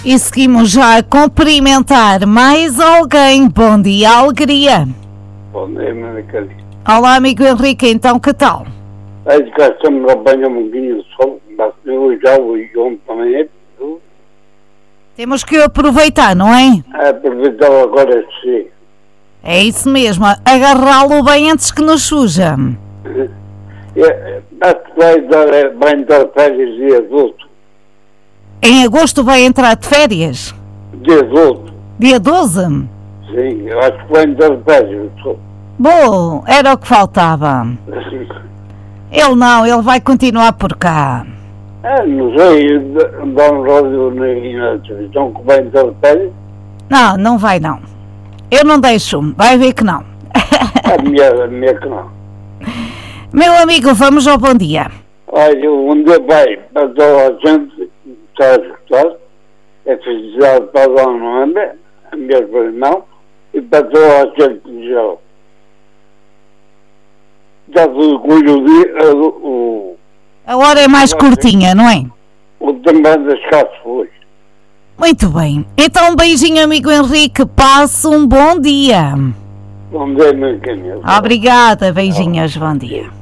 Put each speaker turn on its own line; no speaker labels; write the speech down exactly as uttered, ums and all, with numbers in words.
E seguimos já a cumprimentar mais alguém. Bom dia, alegria.
Bom dia, Mónica.
Olá, amigo Henrique, então que tal?
Aí cá estamos a banhar um bocadinho de sol, mas eu já o ontem também é tudo.
Temos que aproveitar, não é?
Aproveitar agora sim.
É isso mesmo, agarrá-lo bem antes que nos suja.
É, acho que vai dar, vai entrar férias dia doze.
Em agosto vai entrar de férias?
Dia doze.
Dia doze?
Sim, eu acho que vai entrar férias.
Bom, era o que faltava. Ele não, ele vai continuar por cá.
É, não sei, andar no rádio e na televisão que vai entrar férias.
Não, não vai não. Eu não deixo, vai ver que não.
A minha, a minha que não.
Meu amigo, vamos ao bom dia.
Olha, um dia vai para toda a gente que está a escutar, é felicidade para a dona Ana, a minha irmã, e para toda a gente que já está tudo com o dia, o,
A hora é mais curtinha, não é?
o também das casas hoje.
Muito bem. Então um beijinho, amigo Henrique. Passe um bom dia.
Bom dia, meu caminho.
Obrigada, beijinhos, bom dia.